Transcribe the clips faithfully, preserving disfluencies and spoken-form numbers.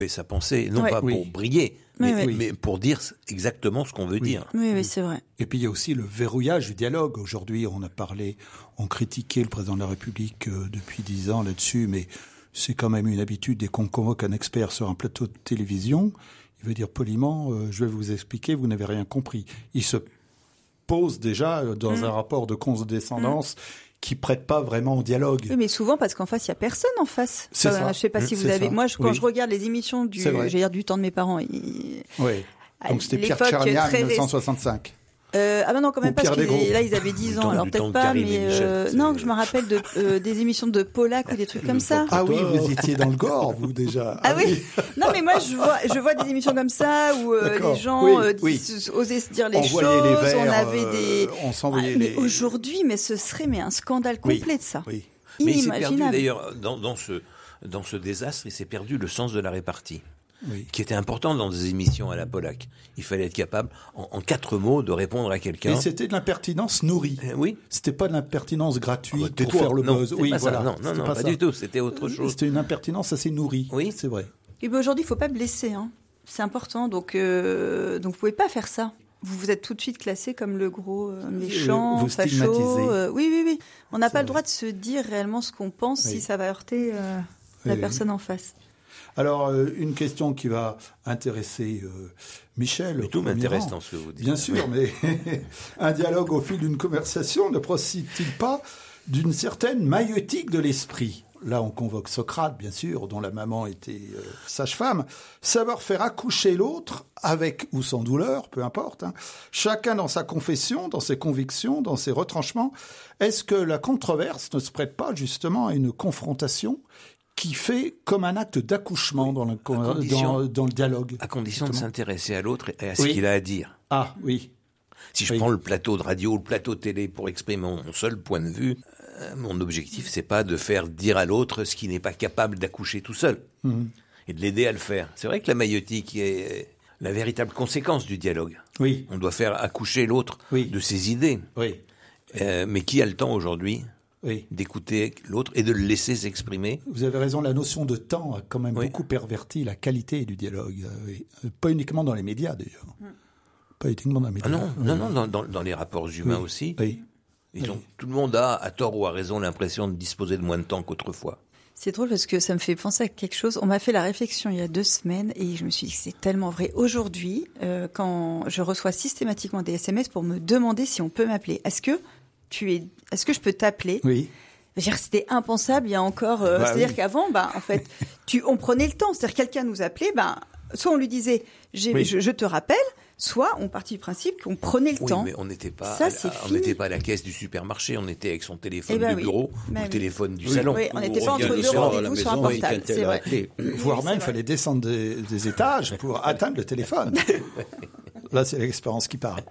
Et sa pensée, non ouais. pas oui. pour briller, mais, oui, oui. mais pour dire exactement ce qu'on veut oui. dire. Oui, oui, c'est vrai. Et puis il y a aussi le verrouillage du dialogue. Aujourd'hui, on a parlé, on critiquait le président de la République euh, depuis dix ans là-dessus, mais c'est quand même une habitude dès qu'on convoque un expert sur un plateau de télévision, il veut dire poliment, euh, je vais vous expliquer, vous n'avez rien compris. Il se pose déjà dans mmh. un rapport de condescendance. Mmh. qui prête pas vraiment au dialogue. Oui, mais souvent parce qu'en face il y a personne en face. C'est enfin, ça. Je sais pas si c'est vous avez. Ça. Moi, je, quand oui. je regarde les émissions du, j'ai dire du temps de mes parents. Il... Oui. Donc c'était Pierre Tchernia en dix-neuf cent soixante-cinq. Euh, ah ben non, quand même Ou pas, parce que là ils avaient dix ans, alors peut-être pas, mais euh, non, je me rappelle de, euh, des émissions de Polak ou des trucs comme ça. Ah oui, vous étiez dans le gore, vous déjà. Ah, ah oui. oui. Non mais moi je vois, je vois des émissions comme ça où euh, les gens oui, euh, oui. osaient se dire les on choses, les verres, on avait des. Euh, on s'envoyait ah, mais les. aujourd'hui, mais ce serait mais un scandale complet oui, de ça. Oui. Mais il s'est perdu d'ailleurs dans, dans ce dans ce désastre, il s'est perdu le sens de la répartie. Oui. Qui était important dans des émissions à la Polak. Il fallait être capable, en, en quatre mots, de répondre à quelqu'un. Et c'était de l'impertinence nourrie. Euh, oui. C'était pas de l'impertinence gratuite ah, bah, pour faire le non, buzz. Oui, pas voilà. Ça. Non, non, non, pas, pas ça. du tout. C'était autre chose. C'était une impertinence assez nourrie. Oui, c'est vrai. Et ben aujourd'hui, il faut pas blesser. Hein. C'est important. Donc, euh, donc, vous pouvez pas faire ça. Vous vous êtes tout de suite classé comme le gros euh, méchant, vous facho. Euh, oui, oui, oui. On n'a pas vrai. le droit de se dire réellement ce qu'on pense oui. si ça va heurter euh, la oui, personne oui. en face. Alors, euh, une question qui va intéresser euh, Michel. Mais tout m'intéresse dans ce que vous dites. Bien sûr, mais un dialogue au fil d'une conversation ne procède-t-il pas d'une certaine maïeutique de l'esprit ? Là, on convoque Socrate, bien sûr, dont la maman était euh, sage-femme. Savoir faire accoucher l'autre, avec ou sans douleur, peu importe. Hein, chacun dans sa confession, dans ses convictions, dans ses retranchements. Est-ce que la controverse ne se prête pas justement à une confrontation qui fait comme un acte d'accouchement dans le, dans, dans le dialogue. À condition justement. de s'intéresser à l'autre et à ce oui. qu'il a à dire. Ah, oui. Si je oui. prends le plateau de radio ou le plateau de télé pour exprimer mon, mon seul point de vue, euh, mon objectif, c'est pas de faire dire à l'autre ce qui n'est pas capable d'accoucher tout seul. Mmh. Et de l'aider à le faire. C'est vrai que la maïeutique est la véritable conséquence du dialogue. Oui. On doit faire accoucher l'autre oui. de ses idées. Oui. Euh, mais qui a le temps aujourd'hui oui. d'écouter l'autre et de le laisser s'exprimer. Vous avez raison, la notion de temps a quand même oui. beaucoup perverti la qualité du dialogue. Oui. Pas uniquement dans les médias, d'ailleurs. Mm. Pas uniquement dans les médias. Ah non, oui. non, non, dans, dans, dans les rapports humains oui. aussi. Oui. Ils oui. ont, tout le monde a, à tort ou à raison, l'impression de disposer de moins de temps qu'autrefois. C'est drôle parce que ça me fait penser à quelque chose. On m'a fait la réflexion il y a deux semaines et je me suis dit que c'est tellement vrai. Aujourd'hui, euh, quand je reçois systématiquement des S M S pour me demander si on peut m'appeler, est-ce que tu es, est-ce que je peux t'appeler ? Oui. Je veux dire, c'était impensable il y a encore. Euh, bah, c'est-à-dire oui. qu'avant, bah, en fait, tu, on prenait le temps. C'est-à-dire quelqu'un nous appelait, bah, soit on lui disait, j'ai, oui. je, je te rappelle. Soit on partit du principe qu'on prenait le oui, temps. Oui, mais on n'était pas, ça, à, c'est on n'était pas à la caisse du supermarché. On était avec son téléphone eh ben de oui. bureau bah ou oui. téléphone du oui. salon. Oui, on n'était pas entre deux rendez-vous sur un portable. C'est vrai. Voire oui, même, il vrai. fallait descendre des, des étages pour atteindre le téléphone. Là, c'est l'expérience qui parle.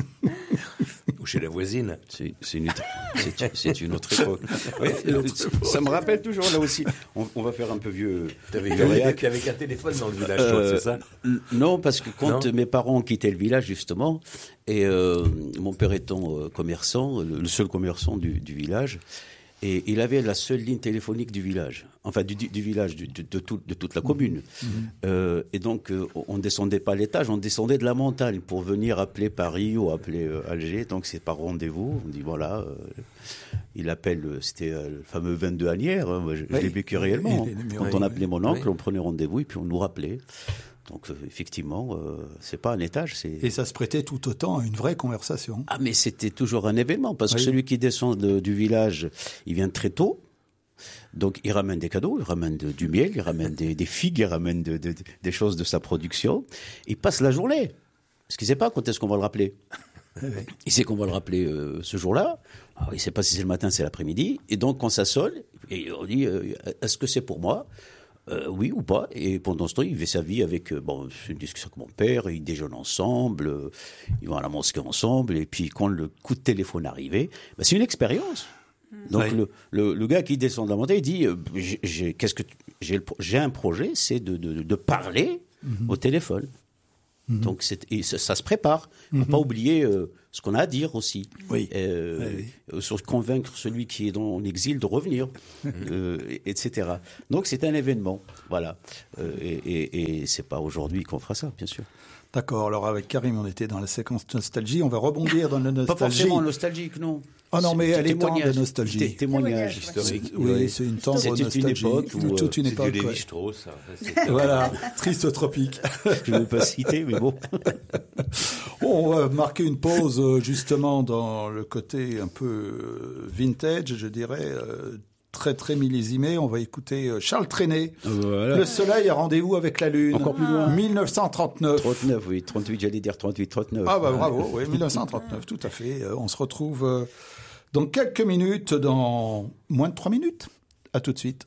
Ou chez la voisine. C'est, c'est, une, c'est, c'est une autre époque. Oui, ça me rappelle toujours, là aussi, on, on va faire un peu vieux. T'avais avec, avec un téléphone dans le village, euh, toi, c'est ça ? Non, parce que quand non mes parents ont quitté le village, justement, et euh, mon père étant euh, commerçant, le, le seul commerçant du, du village, et il avait la seule ligne téléphonique du village, enfin du, du, du village, du, de, de, tout, de toute la commune. Mmh. Euh, et donc, euh, on ne descendait pas l'étage, on descendait de la montagne pour venir appeler Paris ou appeler euh, Alger. Donc, c'est par rendez-vous. On dit, voilà, euh, il appelle, c'était euh, le fameux vingt-deux Asnières, hein, moi, je, oui. je l'ai vécu réellement. Oui, hein. Quand oui, on appelait mon oncle, oui. on prenait rendez-vous et puis on nous rappelait. Donc, euh, effectivement, euh, c'est pas un étage. C'est... Et ça se prêtait tout autant à une vraie conversation. Ah, mais c'était toujours un événement, parce oui. que celui qui descend de, du village, il vient très tôt. Donc, il ramène des cadeaux, il ramène de, du miel, il ramène des, des figues, il ramène de, de, des choses de sa production. Il passe la journée. Parce qu'il ne sait pas quand est-ce qu'on va le rappeler. Oui. Il sait qu'on va le rappeler euh, ce jour-là. Alors, il ne sait pas si c'est le matin, c'est l'après-midi. Et donc, quand ça sonne, et on dit, euh, est-ce que c'est pour moi ? Euh, oui ou pas, et pendant ce temps, il fait sa vie avec, euh, bon, c'est une discussion avec mon père, ils déjeunent ensemble, euh, ils vont à la mosquée ensemble, et puis quand le coup de téléphone arrivait, ben, c'est une expérience. Mmh. Donc oui. le, le, le gars qui descend de la montagne, il dit, euh, j'ai, j'ai, qu'est-ce que tu, j'ai, j'ai un projet, c'est de, de, de parler mmh. au téléphone. Mmh. Donc c'est, et ça, ça se prépare. Il ne faut mmh. pas oublier, euh, ce qu'on a à dire aussi. Oui. Euh, oui, oui. Sur convaincre celui qui est dans l'exil de revenir, euh, et cetera. Donc c'est un événement, voilà. Euh, et, et, et c'est pas aujourd'hui qu'on fera ça, bien sûr. D'accord. Alors avec Karim, on était dans la séquence nostalgie. On va rebondir dans la nostalgie. Pas forcément nostalgique, non. Ah non, mais elle est tendre, la nostalgie. Té- témoignage historique. Oui, oui, c'est une tendre C'était nostalgie. une époque où, toute une C'est époque. du Ouais. Lévi-Strauss. ça. Voilà, triste tropique. Je ne veux pas citer, mais bon. On va marquer une pause justement dans le côté un peu vintage, je dirais, très très millésimé. On va écouter Charles Trenet. Voilà. Le soleil a rendez-vous avec la lune. Encore plus loin. dix-neuf cent trente-neuf. trente-neuf, oui. trente-huit, j'allais dire trente-huit, trente-neuf. Ah bah bravo, oui, dix-neuf cent trente-neuf, tout à fait. On se retrouve dans quelques minutes, dans moins de trois minutes. À tout de suite.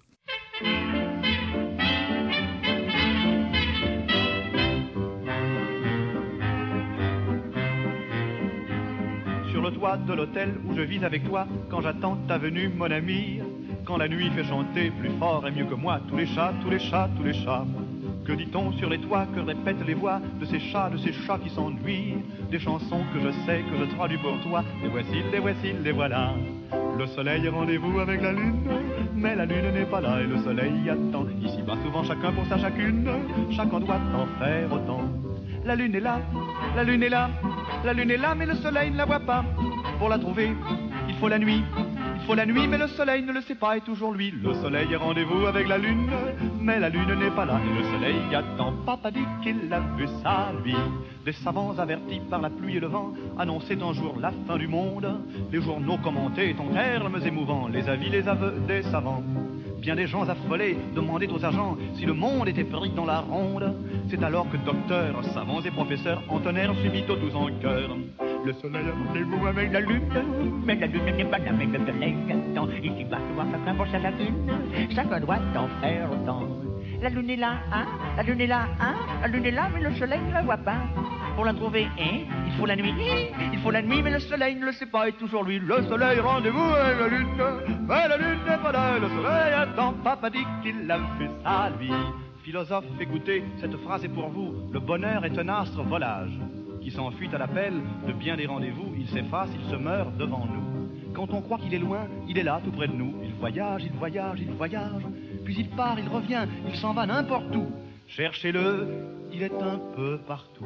Sur le toit de l'hôtel où je vis avec toi, quand j'attends ta venue, mon ami, quand la nuit fait chanter plus fort et mieux que moi tous les chats, tous les chats, tous les chats. Que dit-on sur les toits, que répètent les voix de ces chats, de ces chats qui s'ennuient, des chansons que je sais, que je traduis pour toi, les voici, les voici, les voilà. Le soleil est rendez-vous avec la lune, mais la lune n'est pas là et le soleil attend. Ici-bas souvent chacun pour sa chacune, chacun doit en faire autant. La lune est là, la lune est là, la lune est là, mais le soleil ne la voit pas. Pour la trouver, il faut la nuit, il faut la nuit, mais le soleil ne le sait pas et toujours lui. Le soleil est rendez-vous avec la lune, mais la lune n'est pas là et le soleil attend. Papa dit qu'il a vu ça, lui. Des savants avertis par la pluie et le vent annonçaient un jour la fin du monde. Les journaux commentaient en termes émouvants les avis, les aveux des savants. Bien des gens affolés demandaient aux agents si le monde était pris dans la ronde. C'est alors que docteurs, savants et professeurs entonnèrent subito tous en chœur. Le soleil a rendez-vous avec la lune, mais la lune n'est pas là, mais le soleil attend. Ici va souvent chacun pour sa lune, chacun doit en faire autant. La lune est là, hein, la lune est là, hein, la lune est là, mais le soleil ne la voit pas. Pour la trouver, hein, il faut la nuit, il faut la nuit, mais le soleil ne le sait pas et toujours lui. Le soleil rendez-vous avec la lune, mais la lune n'est pas là, le soleil attend. Papa dit qu'il a fait ça, lui. Philosophe, écoutez, cette phrase est pour vous. Le bonheur est un astre volage qui s'enfuit à l'appel de bien des rendez-vous. Il s'efface, il se meurt devant nous. Quand on croit qu'il est loin, il est là, tout près de nous. Il voyage, il voyage, il voyage. Puis il part, il revient, il s'en va n'importe où. Cherchez-le, il est un peu partout.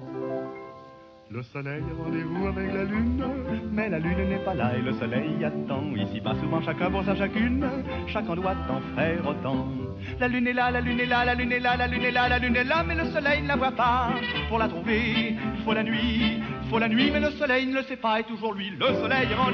Le soleil a rendez-vous avec la lune, mais la lune n'est pas là et le soleil attend. Ici-bas souvent chacun pour sa chacune, chacun doit en faire autant. La lune est là, la lune est là, la lune est là, la lune est là, la lune est là, mais le soleil ne la voit pas. Pour la trouver, il faut la nuit, il faut la nuit, mais le soleil ne le sait pas et toujours lui. Le soleil rendez-vous